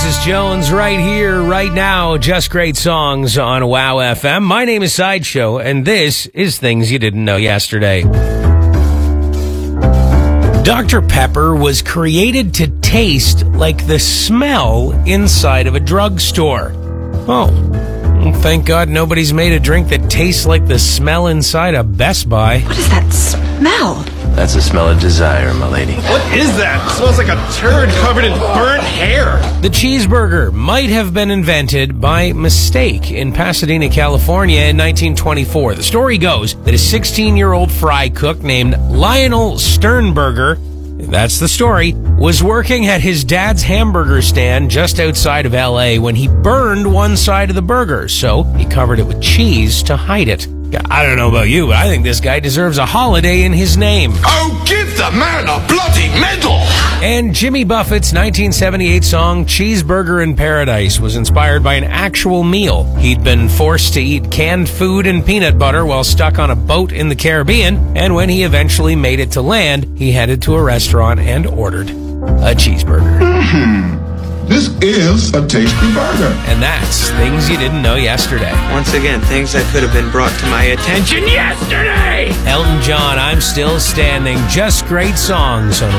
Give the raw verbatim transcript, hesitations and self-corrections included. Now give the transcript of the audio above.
Alexis Jones right here, right now. Just great songs on Wow F M. My name is Sideshow, and this is Things You Didn't Know Yesterday. Doctor Pepper was created to taste like the smell inside of a drugstore. Oh, well, thank God nobody's made a drink that tastes like the smell inside a Best Buy. What is that smell? That's the smell of desire, my lady. What is that? It smells like a turd covered in burnt hair. The cheeseburger might have been invented by mistake in Pasadena, California in nineteen twenty-four. The story goes that a sixteen-year-old fry cook named Lionel Sternberger, that's the story, was working at his dad's hamburger stand just outside of L A when he burned one side of the burger, so he covered it with cheese to hide it. I don't know about you, but I think this guy deserves a holiday in his name. Oh, give the man a bloody medal! And Jimmy Buffett's nineteen seventy-eight song Cheeseburger in Paradise was inspired by an actual meal. He'd been forced to eat canned food and peanut butter while stuck on a boat in the Caribbean, and when he eventually made it to land, he headed to a restaurant and ordered a cheeseburger. Mm-hmm. This is a tasty burger. And that's Things You Didn't Know Yesterday. Once again, things that could have been brought to my attention yesterday! Elton John, I'm Still Standing. Just great songs on